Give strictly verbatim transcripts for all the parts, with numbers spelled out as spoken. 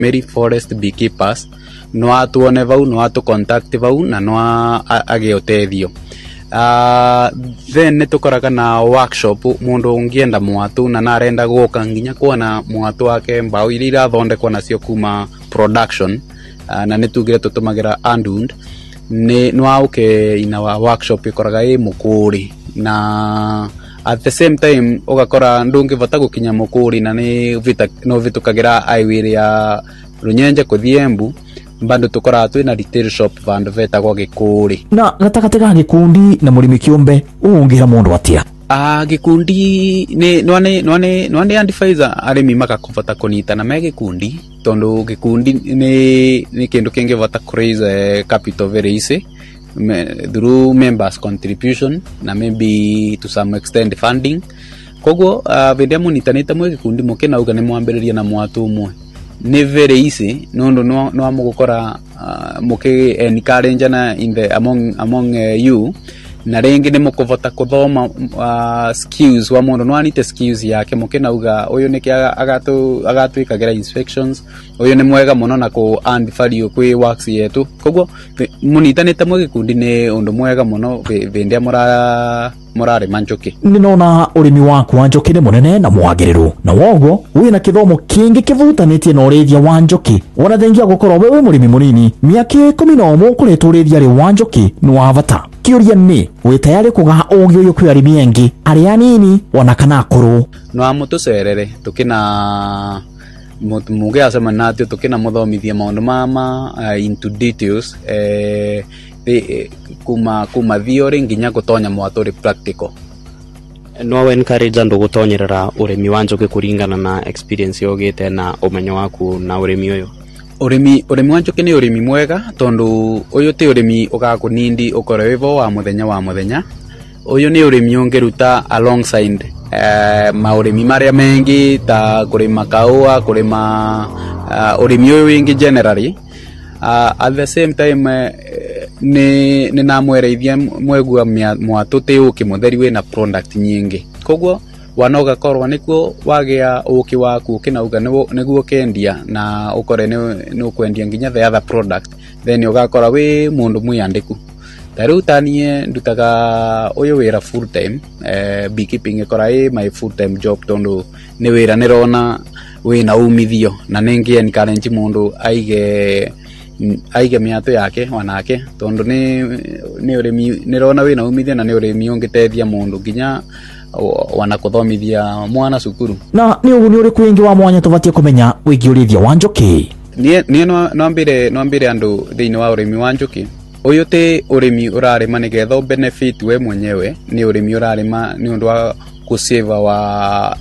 Primary Forest Beekeepers no atuone vau no atu contact vau na no age utethio. Uh, then netukoraga na workshop mundu ungienda mwatu na narenda guka nginya kuona mwatu wake mbao iri irathondekwa nacio kuma production. Uh, na netugire tutumagira handwood ni nwauke ina wa workshop ikoraga i mukuri na at the same time ugakora ndungivota gukinya mukuri na ni vita no vitukagira highway ya Runyenje kuthie Embu bando tukora twina retail shop vandu vetagwo Gikuri. Na gatagati ga Gikundi na murimi kiumbe ungira mundu atia? Ah, Gikundi ni nwane nwane nwane advisor arimi makakuvota kunitana me Gikundi tondu Gikundi ni ni kindu kingi vota raise capital very easy me, through members contribution na maybe to some extent funding. Koguo uh, vende munitanite mwe Gikundi mukena uga ni mwambiriria na mwatu umwe ni very easy nondo no no amugukora uh, muke encourage na in the among among uh, you na rengi ni mukuvota kuthoma uh, skills wa mundu no anite skills yake mukena uga uyu niki agatu agatwikagira inspections uyu ni mwega muno na ku and value kwi works yetu. Koguo munitanite mwe Gikundi ni undu mwega muno vende mura murare manjoki. Ninona urimi waku wa njoki ni munene na mwagiriru na wogo wina kithomo kingi kivutanitie na urithia wa njoki ona thengia gukorwo we murimi munini miaka ikumi na umwe kuretwo urithia ri wa njoki ni wa bata. Kiuria ni wi tayari kugaha ugi uyu kwi arimi engi ari anini ona kana akuru no amutucerere tukina muge asema natio tukina muthomithia maundu mama uh, into details eh the kuma kuma theory nginya gutonya mwaturi practical. No we encourage andu gutonyerera urimi wa njoki kuringana na experience yogite na umenyo waku na urimi uyu? Urimi urimi wa njoki ni urimi mwega tondu uyu ti urimi ugakunindi ukorevo wa muthenya wa muthenya. Uyu ni urimi ungiruta alongside eh maurimi maria mengi ta kurima kaua kurima uh, urimi uyu wingi generally. Uh, at the same time uh, ni ni namwereithia mwegua mwatu ti uki mutheri we na product nyingi. Koguo wanoga korwa nikuo wagia uki waku kinauga niguo kendia na ukore ni ukwendia nginya the other product then ugakora we mundu mwiandiku. Taru tanie ndutaga uyu wira full time eh beekeeping ikora i my full time job tondu ni wira nirona we na umithio na ningi encourage mundu aige aige miato yake wanake tondu ni ni urimi nirona wina umithia na ni urimi ungitethia mundu nginya wana kuthomithia mwana cukuru. Na ni uguni uri kwingi wa mwanya tuvatie kumenya wigi urithia wa njoki? Ni ni no mbire no mbire andu thiini wa urimi wa njoki uyu ti urimi urarima nigetha benefit we mwenyewe ni urimi urarima ni undu wa kusave wa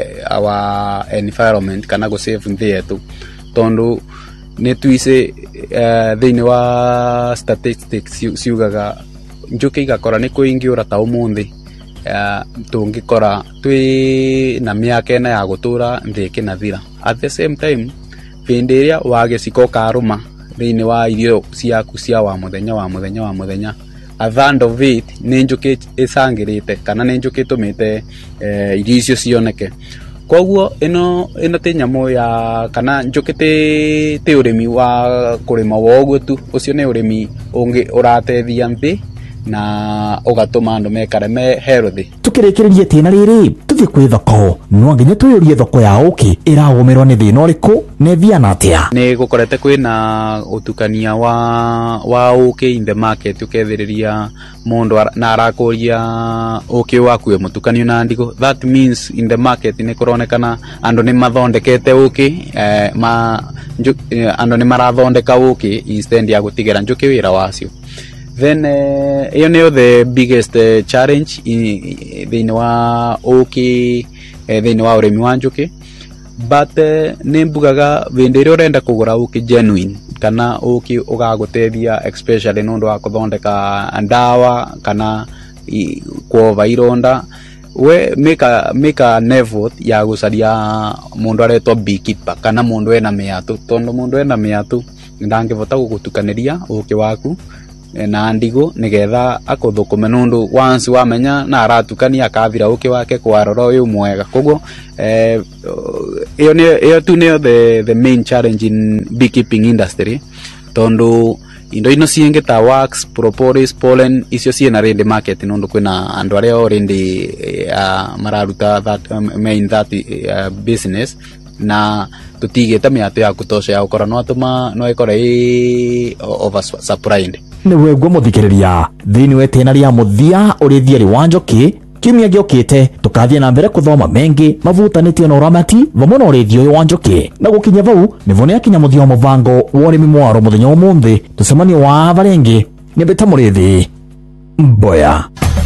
our environment kana kusave nthi yetu tondu ni tuise uh, thiini wa statistics siugaga njuki igakora ni kuingiura ta umuthi uh, tungikora twi na miaka ena ya gutura nthi kinathira. At the same time vindiria wage sikoka aruma thiini wa irio ciaku cia wa muthenya wa muthenya wa muthenya a third of it ni njuki isangirite kana ni njuki tumite uh, irio icio cioneke. Koguo ino ino ti nyamu ya kana njuki ti ti urimi wa kurima woguo tu ucio ni urimi ungi uratethia nthi na ugatuma andu mekare me healthy. Tukirikiririe tina riri tuthie kwi thoko no nginya tuyurie thoko ya uki iragomerwa ni thina uriku ne thiana atia? Ni gukorete kwina utukania wa wa uki in the market ukethiriria mundu na arakuria uki waku mutukanio na ndigo. That means in the market ni kuronekana andu ni mathondekete uki eh, ma nju, eh, andu ni marathondeka uki instead ya gutigira njuki wira wacio. Then uh, you know the biggest uh, challenge thiini wa uki uh, thiini wa urimi wa njuki but uh, nimbugaga vindi ria urenda kugura uki genuine kana uki ugagutethia especially nundu wa kuthondeka ndawa kana kuova ironda we make a make a effort ya gucaria mundu aretwa beekeeper kana mundu ena miatu tondu mundu ena miatu ndangivota gugutukaniria uki waku na ndigo nigetha akuthukume nundu once wamenya na aratukania akathira uki wake kwarora uyu mwega koguo eh iyo ni iyo tu ni the the main challenge in beekeeping industry tondu indo ino cienge ta wax propolis pollen icio ciena rende market nundu kwina andu aria already uh, mararuta that um, main that uh, business na tutigite miato ya kutosha ya ukora no atuma no ikora i over supplied ni wegwo muthikiriria thini wetena ria muthia urithia ri wanjoki kimia giokite tukathie na mbere kuthoma mengi mavutanitio na uramati vamwe na urithio wa njoki na gukinya vau nivone akinya muthia muvango wa urimi mwaro muthenya umuthi tucemanie wa varengi ni beta murithi mboya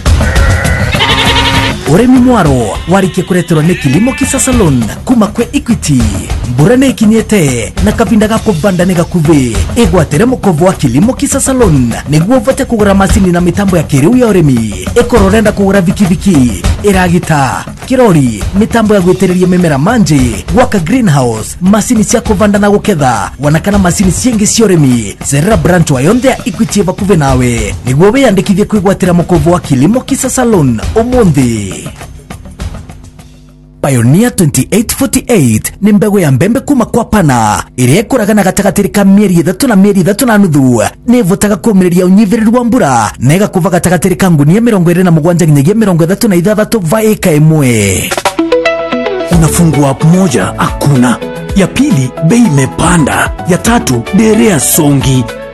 urimi mwaro warikie kureterwo ni Kilimo Kisa Salon kuma kwe Equity mbura ni ikinyete na kavinda gako banda ni gakuvi igwatere mukovo wa Kilimo Kisa Salon niguo uvote kugura masini na mitambo ya kiriu ya urimi ikororenda kugura vikiviki iragita kirori mitambo ya gwitiriria mimera manje gwaka greenhouse masini cia kuvanda na guketha wanakana masini ciengi cia urimi cerera branch wa yonde ya Equity vakuvi nawe niguo wiyandikithie kwigwatira mukovo wa Kilimo Kisa Salon umuthi. Pioneer twenty-eight forty-eight ni mbegu ya mbembe kuma kwa Pana iria ikuragana gatagati ka mieri ithatu na mieri ithatu na nuthu ni ivutaga kumiriria unyiviriru wa mbura na igakuva gatagati ka ngunia mirongo iri na mugwanja nginyagia mirongo ithatu na ithathatu va eka imwe. Unafungua moja hakuna, ya pili bei imepanda, ya tatu derea songi.